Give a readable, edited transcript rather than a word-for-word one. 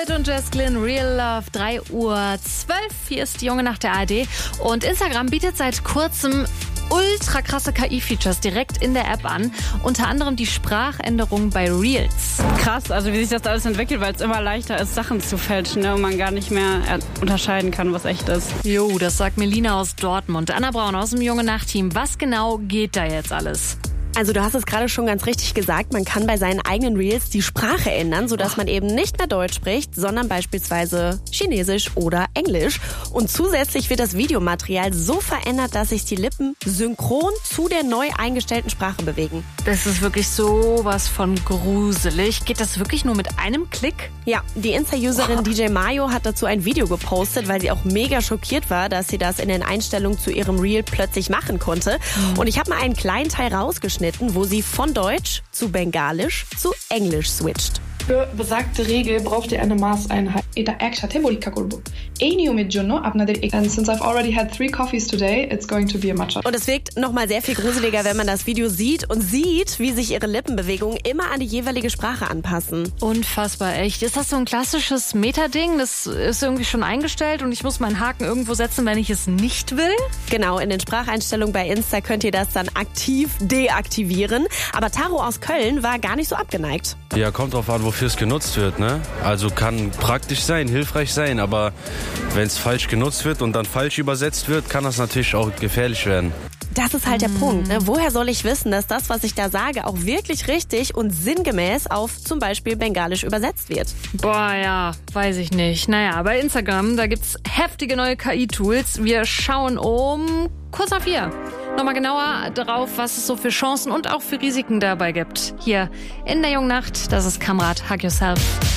Und Jess Glynn, Real Love, 3:12 Uhr. Hier ist die Junge Nacht der ARD. Und Instagram bietet seit kurzem ultra krasse KI-Features direkt in der App an. Unter anderem die Sprachänderung bei Reels. Krass, also wie sich das alles entwickelt, weil es immer leichter ist, Sachen zu fälschen, ne? Und man gar nicht mehr unterscheiden kann, was echt ist. Jo, das sagt Melina aus Dortmund. Anna Braun aus dem Junge Nacht-Team. Was genau geht da jetzt alles? Also du hast es gerade schon ganz richtig gesagt, man kann bei seinen eigenen Reels die Sprache ändern, sodass man eben nicht mehr Deutsch spricht, sondern beispielsweise Chinesisch oder Englisch. Und zusätzlich wird das Videomaterial so verändert, dass sich die Lippen synchron zu der neu eingestellten Sprache bewegen. Das ist wirklich sowas von gruselig. Geht das wirklich nur mit einem Klick? Ja, die Insta-Userin DJ Mayo hat dazu ein Video gepostet, weil sie auch mega schockiert war, dass sie das in den Einstellungen zu ihrem Reel plötzlich machen konnte. Und ich habe mal einen kleinen Teil rausgeschnitten, wo sie von Deutsch zu Bengalisch zu Englisch switcht. Für besagte Regel braucht ihr eine Maßeinheit. এটা একসাথে পরীক্ষা করব। এই নিয়মের জন্য আপনাদের and since I've already had 3 coffees today, it's going to be a matcha. Und es wirkt nochmal sehr viel gruseliger, wenn man das Video sieht und sieht, wie sich ihre Lippenbewegungen immer an die jeweilige Sprache anpassen. Unfassbar, echt. Ist das so ein klassisches Meta-Ding? Das ist irgendwie schon eingestellt und ich muss meinen Haken irgendwo setzen, wenn ich es nicht will? Genau, in den Spracheinstellungen bei Insta könnt ihr das dann aktiv deaktivieren. Aber Taro aus Köln war gar nicht so abgeneigt. Ja, kommt drauf an, wofür es genutzt wird, ne? Also kann praktisch sein, hilfreich sein, aber wenn es falsch genutzt wird und dann falsch übersetzt wird, kann das natürlich auch gefährlich werden. Das ist halt der Punkt. Ne? Woher soll ich wissen, dass das, was ich da sage, auch wirklich richtig und sinngemäß auf zum Beispiel Bengalisch übersetzt wird? Boah, ja, weiß ich nicht. Naja, bei Instagram, da gibt's heftige neue KI-Tools. Wir schauen um kurz nach 4. Nochmal genauer drauf, was es so für Chancen und auch für Risiken dabei gibt. Hier in der Jungen Nacht, das ist Kamrat Hug Yourself.